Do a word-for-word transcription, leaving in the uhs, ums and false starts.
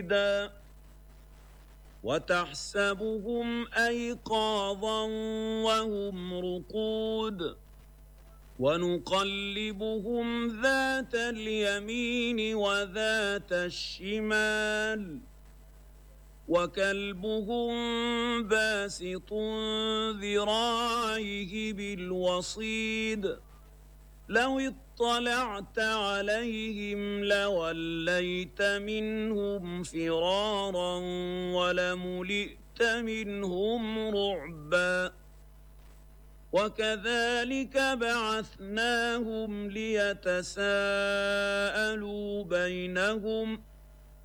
وتحسبهم أيقاظا وهم رقود ونقلبهم ذات اليمين وذات الشمال وكلبهم باسط ذراعيه بالوصيد لو اطلعت عليهم لوليت منهم فرارا ولملئت منهم رعبا وكذلك بعثناهم ليتساءلوا بينهم